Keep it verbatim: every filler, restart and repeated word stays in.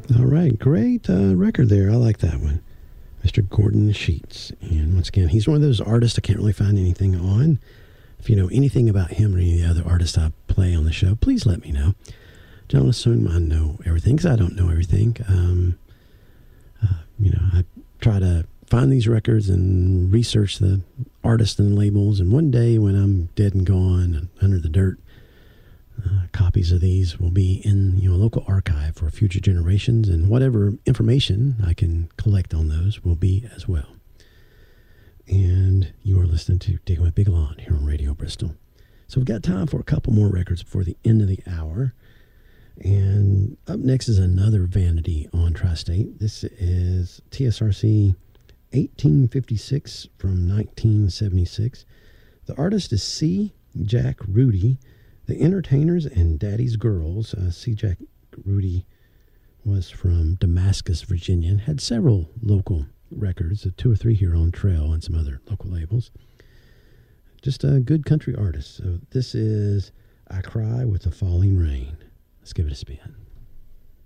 All right, great uh, record there. I like that one. Mister Gordon Sheets. And once again, he's one of those artists I can't really find anything on. If you know anything about him or any of the other artists I play on the show, please let me know. Don't assume I know everything, because I don't know everything. Um, uh, you know, I try to find these records and research the artists and labels, and one day when I'm dead and gone and under the dirt, uh, copies of these will be in, you know, a local archive for future generations, and whatever information I can collect on those will be as well. And you are listening to Digging with Big Lon here on Radio Bristol. So we've got time for a couple more records before the end of the hour. And up next is another Vanity on Tri-State. This is T S R C eighteen fifty-six from nineteen seventy-six. The artist is C. Jack Rudy. The Entertainers and Daddy's Girls. Uh, C. Jack Rudy was from Damascus, Virginia, and had several local records, uh, two or three here on Trail and some other local labels. Just a good country artist. So this is I Cry with the Falling Rain. Let's give it a spin.